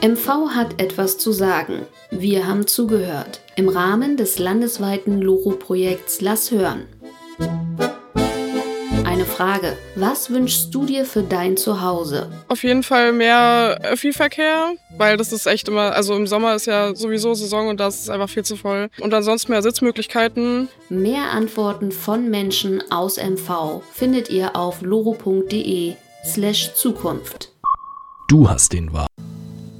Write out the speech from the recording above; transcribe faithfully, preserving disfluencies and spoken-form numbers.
M V hat etwas zu sagen. Wir haben zugehört. Im Rahmen des landesweiten Loro-Projekts Lass hören. Eine Frage. Was wünschst du dir für dein Zuhause? Auf jeden Fall mehr Öffi-Verkehr, weil das ist echt immer, also im Sommer ist ja sowieso Saison und da ist es einfach viel zu voll. Und ansonsten mehr Sitzmöglichkeiten. Mehr Antworten von Menschen aus M V findet ihr auf loro punkt de slash Zukunft. Du hast den Wahl.